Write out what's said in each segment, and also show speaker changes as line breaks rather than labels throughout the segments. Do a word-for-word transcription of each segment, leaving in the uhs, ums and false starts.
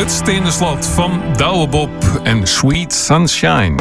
Het steende slot van Douwe Bob en Sweet Sunshine.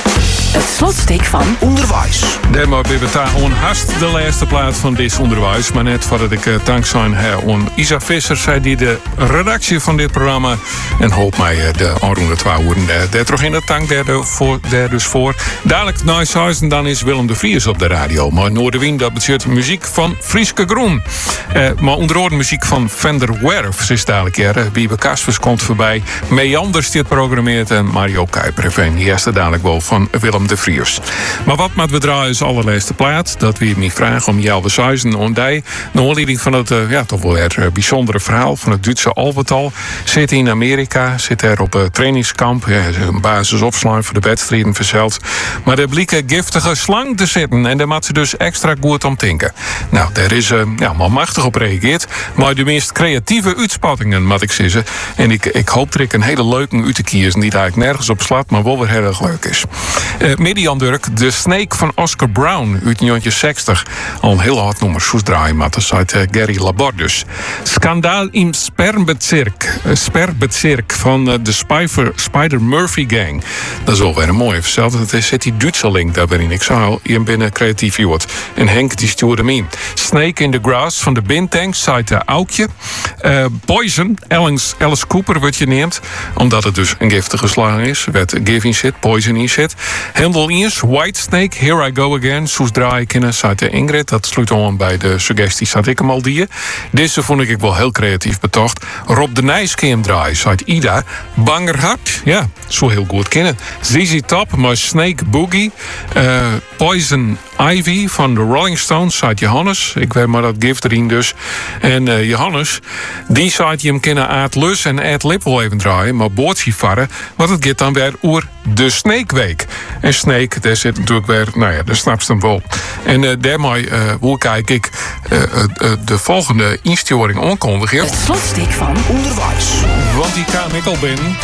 Het slotstuk van Onderwijs.
Daarmee ben we daar onhast de laatste plaat van dit onderwijs. Maar net voordat ik uh, dankzij aan Isa Visser, zij die de redactie van dit programma. En hoop mij uh, de aanroende twee uur uh, daar terug in de tank daar, de, voor, daar dus voor. Dadelijk na zes en dan is Willem de Vries op de radio. Maar Noorderwien, dat betekent muziek van Frieske Groen. Uh, maar onder andere muziek van Fender Werf. Is dadelijk hier. Uh, Wiebe Kaspers komt voorbij. Meanders dit programmeert. En Mario Kuiper. En die eerste dadelijk wel van Willem de Vries. Maar wat met we draaien is allerlaatste plaat. Dat we me vragen om jou de zuizen en die. Naar aanleiding van het uh, ja, toch wel weer uh, bijzondere verhaal van het Duitse Albertal. Zit in Amerika, zit er op een trainingskamp. Ja, een basisopslag voor de wedstrijden verzeld. Maar er bleek een giftige slang te zitten. En daar moet ze dus extra goed om tinken. Nou, daar is uh, ja, maar machtig op reageerd. Maar de meest creatieve uitspattingen, moet ik zeggen. En ik, ik hoop dat ik een hele leuke uit te kiezen. Die daar eigenlijk nergens op slaat, maar wel weer heel erg leuk is. Uh, Median Durk, de Snake van Oscar Brown uit negentien zestig. Al een heel hard nummer, soes draaien, maar dat is uit uh, Gary Labordus. Skandaal im Spermbezirk. Uh, Spermbezirk van uh, de Spider, Spider Murphy Gang. Dat is wel weer een mooie verzeld. Het is zit die Duitse link daar waarin ik zou al hier binnen creatief wordt. En Henk die stuurde hem in. Snake in the Grass van de Bintanks uit uh, Aukje. Uh, Poison, Alice, Alice Cooper wordt je neemt. Omdat het dus een giftige slang is. Werd giving zit, poison in zit. Hendel Iers, Whitesnake, Here I Go Again. Soes draai kennen, uit de Ingrid. Dat sluit aan bij de suggesties had ik hem al die. Deze vond ik wel heel creatief betocht. Rob de Nijs keem draai, uit Ida. Bangerhart, ja, zo heel goed kennen. Z Z Top, maar Snake Boogie. Uh, Poison Ivy van de Rolling Stones, uit Johannes. Ik weet maar dat gift erin dus. En uh, Johannes, die zei je hem kennen Aad Lus en Aad Lip wel even draaien. Maar boordsie varren, want het gaat dan weer oer de Snake Week. En Snake, daar zit natuurlijk weer, nou ja, daar snap je hem wel. En uh, daarmee uh, hoe kijk ik uh, uh, uh, de volgende insturing aankondigen.
Het slotstuk van Onderwijs.
Want die kwam ik al binnen.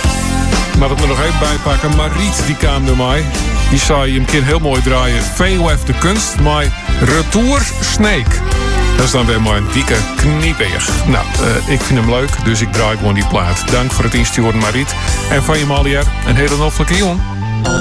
Maar dat me nog even bijpakken. Mariet die kwam door mij. Die zei je hem kind heel mooi draaien. V O F de kunst, maar Retour Snake. Dat is dan weer maar een dikke kniepeer. Nou, uh, ik vind hem leuk, dus ik draai gewoon die plaat. Dank voor het insturen, Mariet. En van je Malier, een hele hoffelijke jongen.